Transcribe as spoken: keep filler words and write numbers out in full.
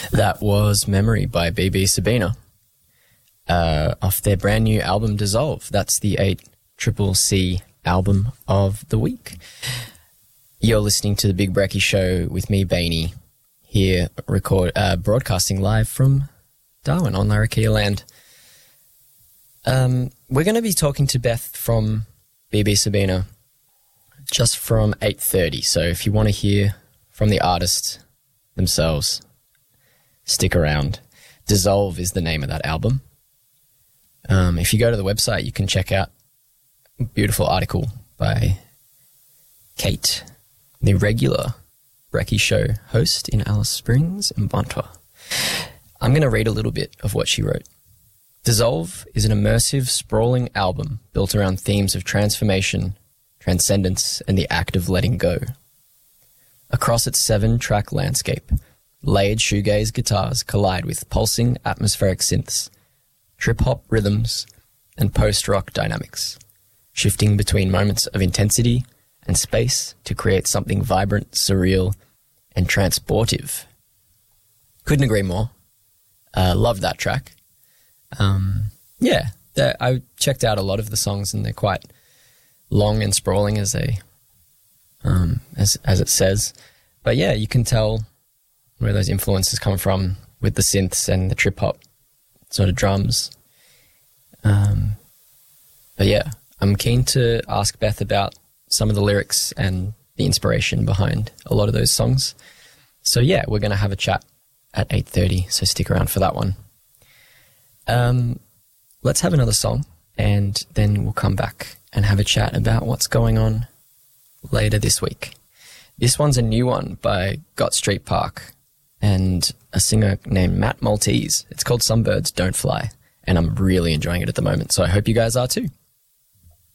That was Memory by B B Sabina uh, off their brand new album Dissolve. That's the eight Triple C album of the week. You're listening to The Big Brekkie Show with me, Bainey, here record uh, broadcasting live from Darwin on Larrakia land. Um, we're going to be talking to Beth from B B Sabina just from eight thirty. So if you want to hear from the artists themselves, stick around. Dissolve is the name of that album. Um, if you go to the website, you can check out a beautiful article by Kate, the regular Brekkie Show host in Alice Springs and Bantua. I'm going to read a little bit of what she wrote. Dissolve is an immersive, sprawling album built around themes of transformation, transcendence, and the act of letting go. Across its seven-track landscape, layered shoegaze guitars collide with pulsing atmospheric synths, trip-hop rhythms, and post-rock dynamics, shifting between moments of intensity and space to create something vibrant, surreal, and transportive. Couldn't agree more. Uh, love that track. Um, yeah, I checked out a lot of the songs and they're quite long and sprawling as they, um, as as it says. But yeah, you can tell where those influences come from with the synths and the trip hop sort of drums. Um, but yeah, I'm keen to ask Beth about some of the lyrics and the inspiration behind a lot of those songs. So yeah, we're going to have a chat at eight thirty, so stick around for that one. Um, let's have another song and then we'll come back and have a chat about what's going on later this week. This one's a new one by Got Street Park and a singer named Matt Maltese. It's called Some Birds Don't Fly, and I'm really enjoying it at the moment, so I hope you guys are too.